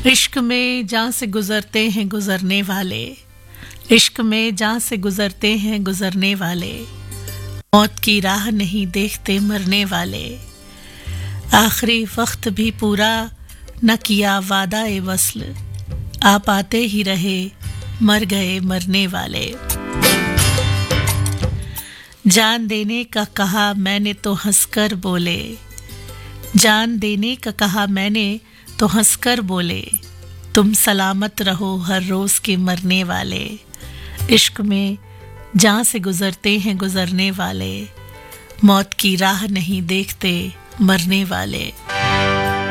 इश्क में जान से गुजरते हैं गुजरने वाले, इश्क में जान से गुजरते हैं गुजरने वाले, मौत की राह नहीं देखते मरने वाले, आखिरी वक्त भी पूरा न किया वादा ए वस्ल, आप आते ही रहे मर गए मरने वाले। जान देने का कहा मैंने तो हंसकर बोले, जान देने का कहा मैंने तो हंसकर बोले, तुम सलामत रहो हर रोज के मरने वाले। इश्क में जान से गुजरते हैं गुजरने वाले, मौत की राह नहीं देखते मरने वाले।